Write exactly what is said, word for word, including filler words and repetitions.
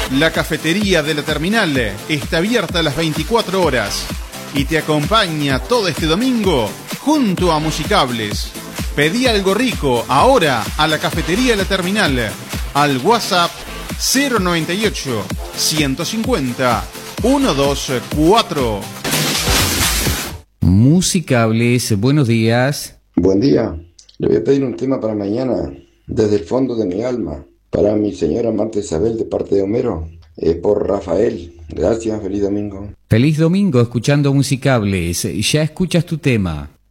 La cafetería de la terminal está abierta a las veinticuatro horas y te acompaña todo este domingo junto a Musicables. Pedí algo rico ahora a la cafetería de la terminal al WhatsApp cero noventa y ocho, ciento cincuenta, ciento veinticuatro. Musicables, buenos días. Buen día. Le voy a pedir un tema para mañana, desde el fondo de mi alma, para mi señora Marta Isabel de parte de Homero, eh, por Rafael. Gracias, feliz domingo. Feliz domingo escuchando Musicables. Ya escuchas tu tema.